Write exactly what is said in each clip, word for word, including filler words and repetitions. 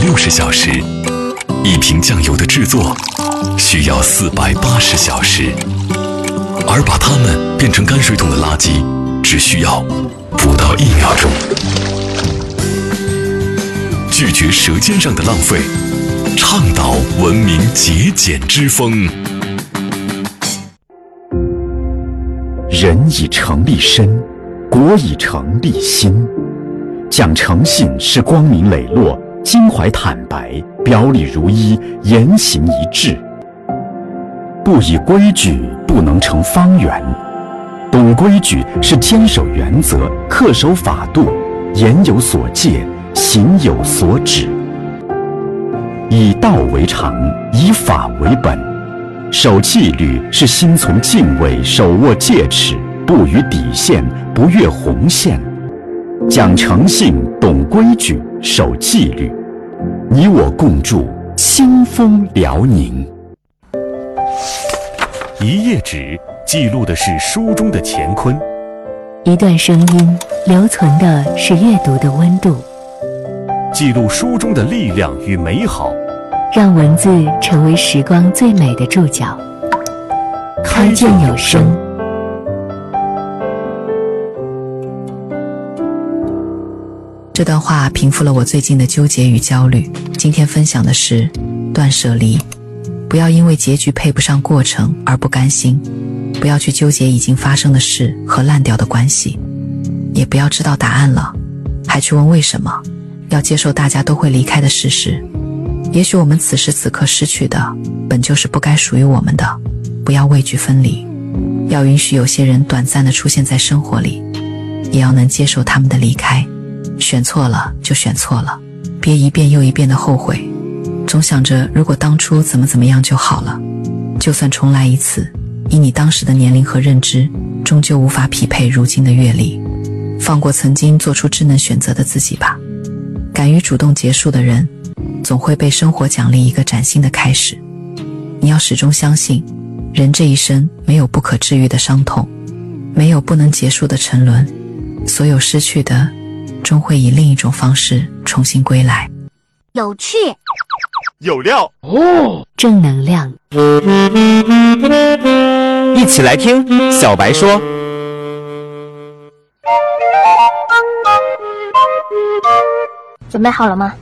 六十小时，一瓶酱油的制作需要四百八十小时，而把它们变成泔水桶的垃圾只需要不到一秒钟。拒绝舌尖上的浪费，倡导文明节俭之风。 人以诚立身，国以诚立心。讲诚信是光明磊落、襟怀坦白、表里如一、言行一致。不以规矩，不能成方圆。懂规矩是坚守原则、恪守法度，言有所戒，行有所止。以道为常，以法为本。守纪律是心存敬畏，手握戒尺，不逾底线，不越红线。讲诚信，懂规矩，守纪律，你我共筑清风辽宁。 一页纸记录的是书中的乾坤， 一段声音留存的是阅读的温度， 记录书中的力量与美好， 让文字成为时光最美的注脚。开卷有声。 这段话平复了我最近的纠结与焦虑。今天分享的是断舍离，不要因为结局配不上过程而不甘心，不要去纠结已经发生的事和烂掉的关系，也不要知道答案了还去问为什么，要接受大家都会离开的事实。也许我们此时此刻失去的本就是不该属于我们的，不要畏惧分离，要允许有些人短暂地出现在生活里，也要能接受他们的离开。选错了就选错了，别一遍又一遍的后悔，总想着如果当初怎么怎么样就好了。就算重来一次，以你当时的年龄和认知，终究无法匹配如今的阅历。放过曾经做出智能选择的自己吧。敢于主动结束的人，总会被生活奖励一个崭新的开始。你要始终相信，人这一生没有不可治愈的伤痛，没有不能结束的沉沦，所有失去的终会以另一种方式重新归来。 有趣， 有料哦，正能量。 一起来听小白说。 准备好了吗？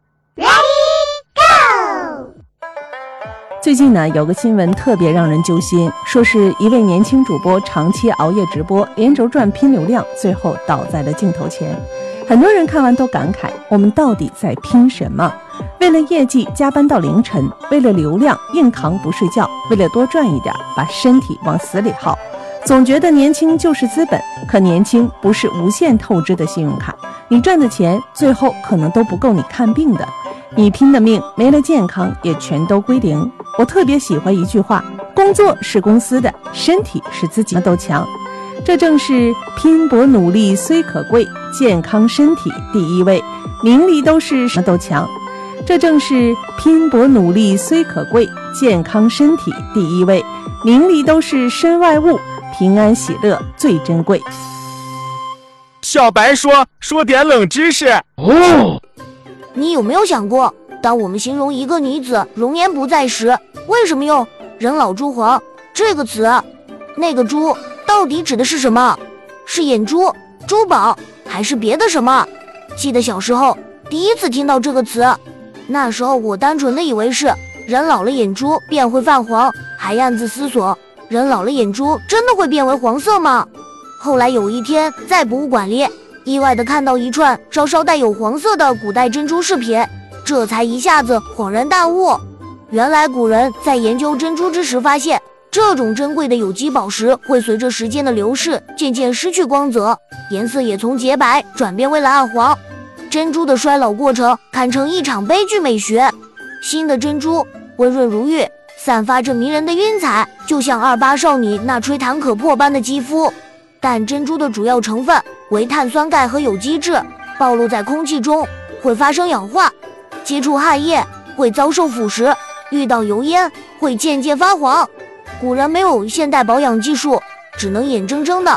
最近呢，有个新闻特别让人揪心，说是一位年轻主播长期熬夜直播，连轴转拼流量，最后倒在了镜头前。很多人看完都感慨，我们到底在拼什么？为了业绩加班到凌晨，为了流量硬扛不睡觉，为了多赚一点把身体往死里耗。总觉得年轻就是资本，可年轻不是无限透支的信用卡，你赚的钱最后可能都不够你看病的，你拼的命没了健康也全都归零。我特别喜欢一句话，工作是公司的，身体是自己的都强。这正是拼搏努力虽可贵，健康身体第一位，名利都是什么都强。这正是拼搏努力虽可贵，健康身体第一位，名利都是身外物，平安喜乐最珍贵。 小白说，说点冷知识。 哦，你有没有想过，当我们形容一个女子容颜不在时，为什么用人老珠黄这个词？那个珠到底指的是什么？是眼珠、珠宝，还是别的什么？记得小时候第一次听到这个词，那时候我单纯的以为是人老了眼珠便会泛黄，还暗自思索，人老了眼珠真的会变为黄色吗？后来有一天在博物馆里意外地看到一串稍稍带有黄色的古代珍珠饰品，这才一下子恍然大悟，原来古人在研究珍珠之时发现，这种珍贵的有机宝石会随着时间的流逝渐渐失去光泽，颜色也从洁白转变为了暗黄。珍珠的衰老过程堪称一场悲剧美学。新的珍珠温润如玉，散发着迷人的晕彩，就像二八少女那吹弹可破般的肌肤。但珍珠的主要成分为碳酸钙和有机质，暴露在空气中会发生氧化，接触汗液会遭受腐蚀，遇到油烟会渐渐发黄。古人没有现代保养技术，只能眼睁睁的